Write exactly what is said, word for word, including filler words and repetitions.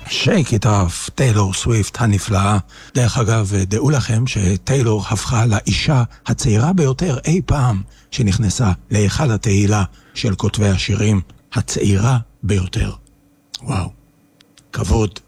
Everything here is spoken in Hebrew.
Shake it off, טיילור סוויפט הנפלאה. דרך אגב, דעו לכם שטיילור הפכה לאישה הצעירה ביותר אי פעם שנכנסה להיכל התהילה של כותבי השירים, הצעירה ביותר. וואו, כבוד.